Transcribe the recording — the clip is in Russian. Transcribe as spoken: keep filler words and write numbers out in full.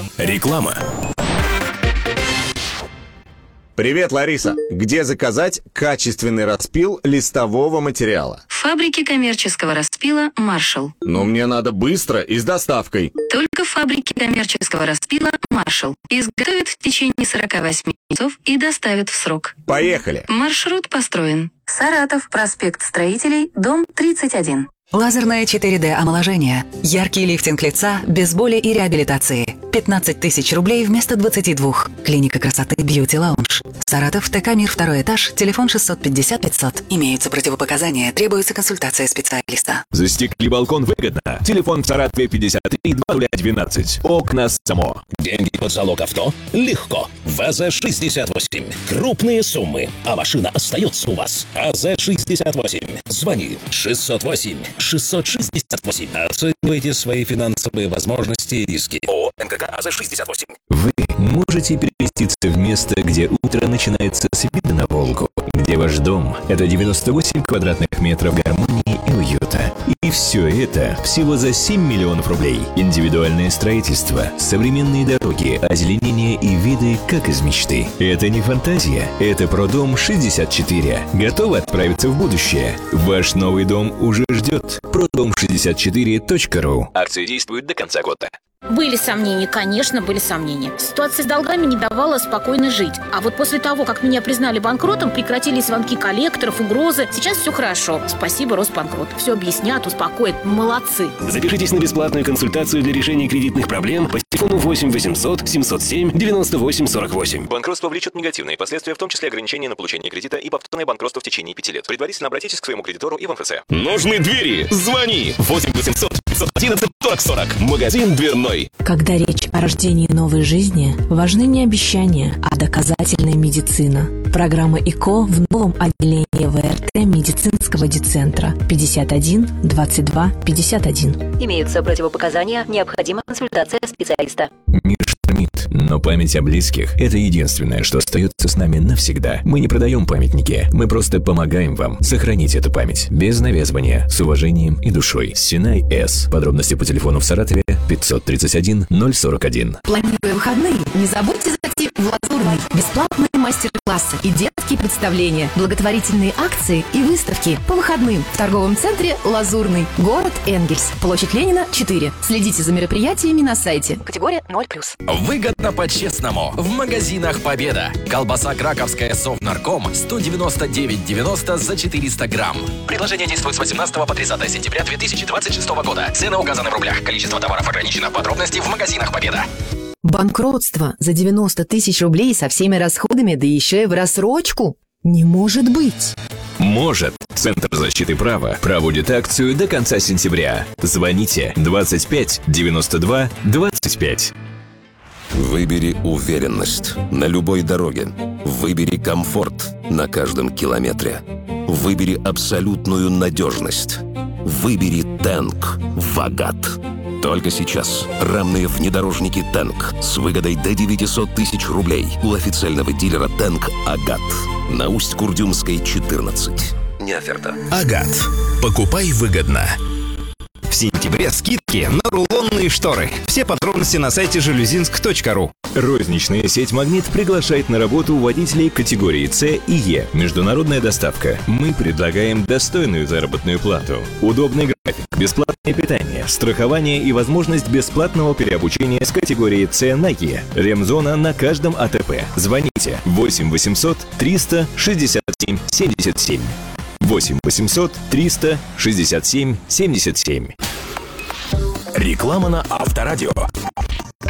Реклама. Привет, Лариса. Где заказать качественный распил листового материала? В фабрике коммерческого распила «Маршал». Но мне надо быстро и с доставкой. Только в фабрике коммерческого распила «Маршал». Изготовят в течение сорока восьми часов и доставят в срок. Поехали. Маршрут построен. Саратов, проспект Строителей, дом тридцать один. Лазерное четыре дэ омоложение. Яркий лифтинг лица без боли и реабилитации. пятнадцать тысяч рублей вместо двадцати двух. Клиника красоты Beauty Lounge. Саратов, ТК Мир, второй этаж, телефон шестьсот пятьдесят пятьсот. Имеются противопоказания, требуется консультация специалиста. Застекли балкон выгодно. Телефон в Саратове пятьдесят три двадцать двенадцать. Окна само. Деньги под залог авто? Легко. ВАЗа шестьдесят восемь. Крупные суммы, а машина остается у вас. АЗ шестьдесят восемь. Звони шестьсот восемь шестьсот шестьдесят восемь. Оценивайте свои финансовые возможности и риски. ООО НКК АЗ шестьдесят восемь. Вы можете переместиться в место, где утро начинается с вида на Волгу, где ваш дом – это девяносто восемь квадратных метров гармонии и уюта. И все это всего за семь миллионов рублей. Индивидуальное строительство, современные дороги, озеленение и виды, как из мечты. Это не фантазия, это Продом шестьдесят четыре. Готовы отправиться в будущее? Ваш новый дом уже ждет. продом шестьдесят четыре точка ру. Акция действует до конца года. Были сомнения, конечно, были сомнения. Ситуация с долгами не давала спокойно жить. А вот после того, как меня признали банкротом, прекратились звонки коллекторов, угрозы. Сейчас все хорошо. Спасибо, Росбанкрот. Все объяснят, успокоят. Молодцы. Запишитесь на бесплатную консультацию для решения кредитных проблем по телефону восемь восемьсот семьсот семь девяносто восемь сорок восемь. Банкротство влечет негативные последствия, в том числе ограничения на получение кредита и повторное банкротство в течение пяти лет. Предварительно обратитесь к своему кредитору и в эм эф эс. Нужны двери? Звони восемь восемьсот пятьсот одиннадцать сорок сорок. Магазин дверной. Когда речь о рождении новой жизни, важны не обещания, а доказательная медицина. Программа ИКО в новом отделении ВРТ медицинского дицентра пятьдесят один двадцать два пятьдесят один. Имеются противопоказания, необходима консультация специалиста. Мир штормит, но память о близких – это единственное, что остается с нами навсегда. Мы не продаем памятники, мы просто помогаем вам сохранить эту память. Без навязывания, с уважением и душой. Синай С. Подробности по телефону в Саратове пятьсот тридцать один ноль сорок один. Планируя выходные, не забудьте зайти в Лазурный. Бесплатные мастер-классы и детские представления, благотворительные акции и выставки по выходным в торговом центре «Лазурный», город Энгельс, площадь Ленина, четыре. Следите за мероприятиями на сайте. Категория ноль плюс. Выгодно по-честному. В магазинах «Победа». Колбаса краковская «Совнарком» сто девяносто девять девяносто за четыреста грамм. Предложение действует с восемнадцатого по тридцатое сентября две тысячи двадцать шестого года. Цены указаны в рублях. Количество товаров ограничено. Подробности в магазинах «Победа». Банкротство за девяносто тысяч рублей со всеми расходами, да еще и в рассрочку? Не может быть. Может. Центр защиты права проводит акцию до конца сентября. Звоните двадцать пять девяносто два двадцать пять. Выбери уверенность на любой дороге. Выбери комфорт на каждом километре. Выбери абсолютную надежность. Выбери Тэнк Вагат. Только сейчас рамные внедорожники Тэнк с выгодой до девятьсот тысяч рублей у официального дилера Тэнк Агат на Усть-Курдюмской, четырнадцать. Не оферта. Агат. Покупай выгодно. В сентябре скидки на рулонные шторы. Все подробности на сайте жалюзинск точка ру. Розничная сеть «Магнит» приглашает на работу водителей категории С и Е. Международная доставка. Мы предлагаем достойную заработную плату, удобный график, бесплатное питание, страхование и возможность бесплатного переобучения с категории С на Е. Ремзона на каждом АТП. Звоните восемь восемьсот триста шестьдесят семь семьдесят семь. восемь восемьсот триста шестьдесят семь семьдесят семь. Реклама на Авторадио.